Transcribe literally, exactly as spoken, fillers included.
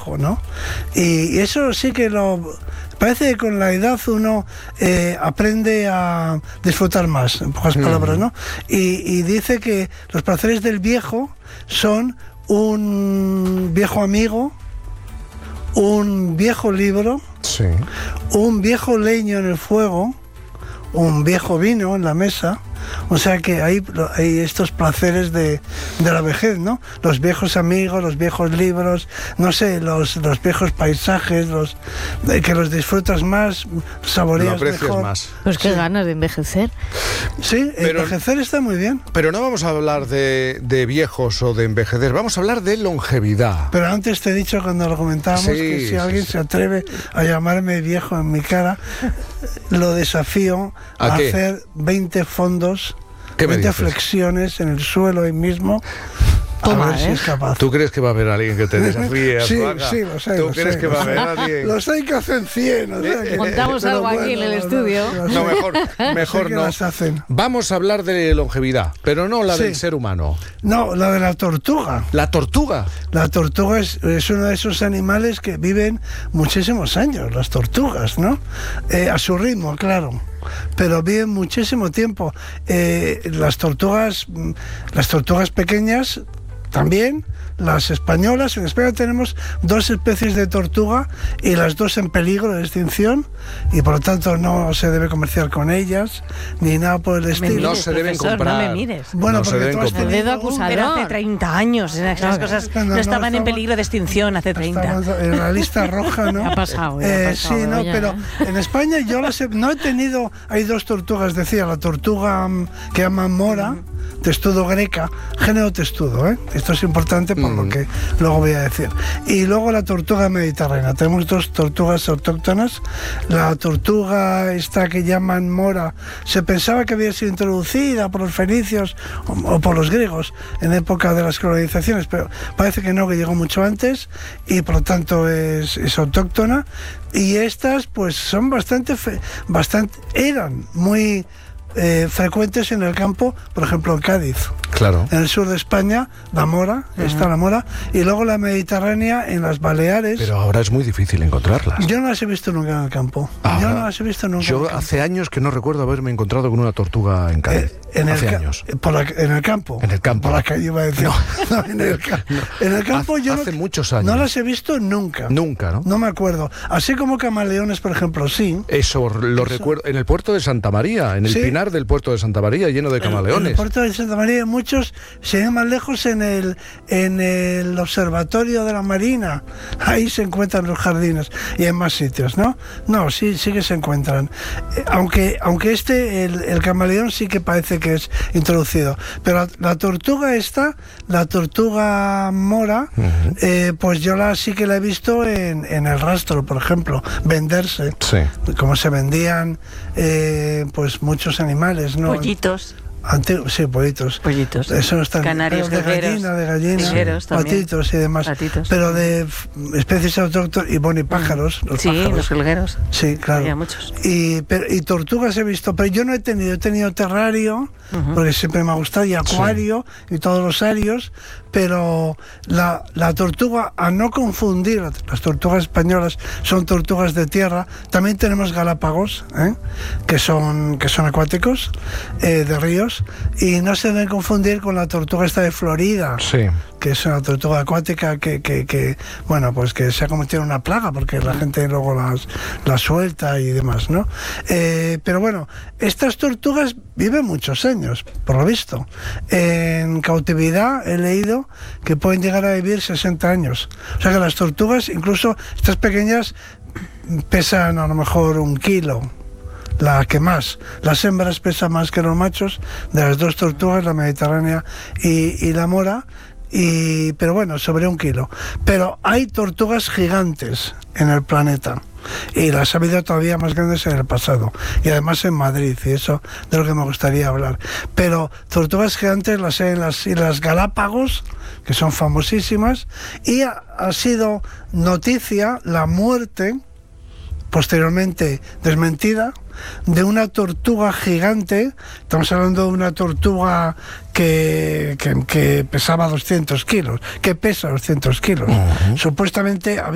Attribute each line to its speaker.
Speaker 1: viejo, ¿no? Y, y eso sí que lo... Parece que con la edad uno eh, aprende a disfrutar más, en pocas palabras, ¿no? Y, y dice que los placeres del viejo son un viejo amigo, un viejo libro,
Speaker 2: sí,
Speaker 1: un viejo leño en el fuego, un viejo vino en la mesa. O sea que hay, hay estos placeres de, de la vejez, ¿no? Los viejos amigos, los viejos libros, no sé, los, los viejos paisajes, los que los disfrutas más, saboreas mejor.
Speaker 2: Más.
Speaker 3: Pues qué
Speaker 1: sí.
Speaker 3: ganas de envejecer.
Speaker 1: Sí,
Speaker 2: Pero,
Speaker 1: envejecer está muy bien.
Speaker 2: Pero no vamos a hablar de, de viejos o de envejecer, vamos a hablar de longevidad.
Speaker 1: Pero antes te he dicho cuando lo comentábamos
Speaker 2: sí,
Speaker 1: que si
Speaker 2: sí,
Speaker 1: alguien
Speaker 2: sí.
Speaker 1: se atreve a llamarme viejo en mi cara, lo desafío a,
Speaker 2: ¿A qué?
Speaker 1: hacer veinte fondos,
Speaker 2: ¿Qué me
Speaker 1: veinte
Speaker 2: dices?
Speaker 1: flexiones en el suelo ahí mismo.
Speaker 3: Toma,
Speaker 1: a ver
Speaker 3: ¿eh?
Speaker 1: si es capaz.
Speaker 2: ¿Tú crees que va a haber alguien que te desafíe?
Speaker 1: Sí,
Speaker 2: Arzuaga?
Speaker 1: sí, lo sé.
Speaker 2: ¿Tú
Speaker 1: lo
Speaker 2: crees
Speaker 1: sé,
Speaker 2: que
Speaker 1: lo
Speaker 2: va a
Speaker 1: sé.
Speaker 2: haber alguien?
Speaker 1: Los hay que hacen cien. O sea que,
Speaker 3: Montamos
Speaker 1: pero
Speaker 3: algo aquí
Speaker 1: bueno,
Speaker 3: en el
Speaker 1: no,
Speaker 3: estudio.
Speaker 1: No,
Speaker 2: No, mejor, mejor
Speaker 1: sé que
Speaker 2: no.
Speaker 1: las hacen.
Speaker 2: Vamos a hablar de longevidad, pero no la
Speaker 1: Sí.
Speaker 2: del ser humano.
Speaker 1: No, la de la tortuga.
Speaker 2: La tortuga.
Speaker 1: La tortuga es, es uno de esos animales que viven muchísimos años, las tortugas, ¿no? Eh, a su ritmo, claro. Pero viven muchísimo tiempo. Eh, las tortugas, las tortugas pequeñas también, las españolas. En España tenemos dos especies de tortuga y las dos en peligro de extinción, y por lo tanto no se debe comerciar con ellas ni nada por el
Speaker 3: Me
Speaker 1: estilo.
Speaker 2: No
Speaker 3: mires,
Speaker 2: se deben
Speaker 3: profesor,
Speaker 2: comprar.
Speaker 3: No me mires.
Speaker 1: Bueno,
Speaker 2: No se
Speaker 1: porque
Speaker 2: deben
Speaker 1: tú has
Speaker 2: comprar.
Speaker 3: El
Speaker 1: tenido
Speaker 3: dedo acusador.
Speaker 4: Pero hace treinta años, esas
Speaker 3: Claro.
Speaker 4: cosas
Speaker 1: No,
Speaker 4: no,
Speaker 1: no,
Speaker 4: estaban en
Speaker 1: estamos-
Speaker 4: peligro de extinción hace treinta.
Speaker 1: Estamos en la lista roja, ¿no?
Speaker 3: Ya ha pasado, ya ha
Speaker 1: Eh,
Speaker 3: pasado,
Speaker 1: sí, no,
Speaker 3: Begoña,
Speaker 1: pero
Speaker 3: ¿eh?
Speaker 1: en España yo las he- no he tenido, hay dos tortugas, decía, la tortuga mm, que llaman mora, testudo greca, género testudo, ¿eh? Esto es importante por lo que luego voy a decir. Y luego la tortuga mediterránea. Tenemos dos tortugas autóctonas. La tortuga esta que llaman mora, se pensaba que había sido introducida por los fenicios o, o por los griegos en época de las colonizaciones, pero parece que no, que llegó mucho antes y por lo tanto es, es autóctona. Y estas pues son bastante, fe- bastante eran muy eh, frecuentes en el campo, por ejemplo en Cádiz.
Speaker 2: Claro.
Speaker 1: En el sur de España, la mora, está la mora, y luego la mediterránea en las Baleares.
Speaker 2: Pero ahora es muy difícil encontrarlas.
Speaker 1: Yo no las he visto nunca en el campo.
Speaker 2: Ahora,
Speaker 1: Yo no las he visto nunca. en
Speaker 2: Yo
Speaker 1: el campo.
Speaker 2: hace años que no recuerdo haberme encontrado con una tortuga en Cádiz.
Speaker 1: Eh, en
Speaker 2: hace
Speaker 1: el ca-
Speaker 2: años.
Speaker 1: Por la- en el campo.
Speaker 2: En el campo.
Speaker 1: Por la calle iba a decir. No, en, el ca- en el campo
Speaker 2: Hace-
Speaker 1: yo no-
Speaker 2: hace muchos años.
Speaker 1: No las he visto nunca.
Speaker 2: Nunca, ¿no?
Speaker 1: No me acuerdo. Así como camaleones, por ejemplo, sí.
Speaker 2: Eso lo recuerdo en el puerto de Santa María, en el
Speaker 1: Sí.
Speaker 2: pinar del puerto de Santa María, lleno de
Speaker 1: En el
Speaker 2: camaleones.
Speaker 1: puerto de Santa María, muchos se ven más lejos en el, en el observatorio de la Marina. Ahí se encuentran los jardines y en más sitios, ¿no? No, sí, sí que se encuentran. Eh, aunque, aunque este, el, el camaleón sí que parece que es introducido. Pero la, la tortuga esta, la tortuga mora,
Speaker 2: Ujú.
Speaker 1: eh, pues yo la sí que la he visto en, en el rastro, por ejemplo, venderse.
Speaker 2: Sí.
Speaker 1: Como se vendían eh, pues muchos animales, ¿no?
Speaker 4: Pollitos,
Speaker 1: Ante- sí, pollitos.
Speaker 4: pollitos.
Speaker 1: Eso no está
Speaker 4: Canarios,
Speaker 1: de
Speaker 4: jilgueros,
Speaker 1: gallina, de gallina,
Speaker 4: jilgueros también.
Speaker 1: patitos y demás.
Speaker 4: Patitos.
Speaker 1: Pero de f- especies autóctonas y bueno, y pájaros. Los
Speaker 4: Sí,
Speaker 1: pájaros.
Speaker 4: los jilgueros.
Speaker 1: Sí, claro.
Speaker 4: Había muchos.
Speaker 1: Y, pero- y tortugas he visto, pero yo no he tenido, he tenido terrario, porque siempre me ha gustado, y acuario, y todos los arios, pero la, la tortuga, a no confundir, las tortugas españolas son tortugas de tierra, también tenemos galápagos, ¿eh? que, son, que son acuáticos, eh, de ríos, y no se deben confundir con la tortuga esta de Florida,
Speaker 2: Sí.
Speaker 1: que es una tortuga acuática que, que, que, bueno, pues que se ha convertido en una plaga porque la gente luego las, las suelta y demás, ¿no? Eh, pero bueno, estas tortugas viven muchos años, por lo visto. En cautividad he leído que pueden llegar a vivir sesenta años. O sea que las tortugas, incluso estas pequeñas, pesan a lo mejor un kilo. La que más, las hembras pesan más que los machos, de las dos tortugas, la mediterránea y, y la mora, y, pero bueno, sobre un kilo. Pero hay tortugas gigantes en el planeta, y las ha habido todavía más grandes en el pasado, y además en Madrid, y eso de lo que me gustaría hablar. Pero tortugas gigantes las hay en las Islas Galápagos, que son famosísimas, y ha, ha sido noticia la muerte, posteriormente desmentida, de una tortuga gigante. Estamos hablando de una tortuga que, que, que pesaba doscientos kilos, que pesa doscientos kilos. Uh-huh. Supuestamente había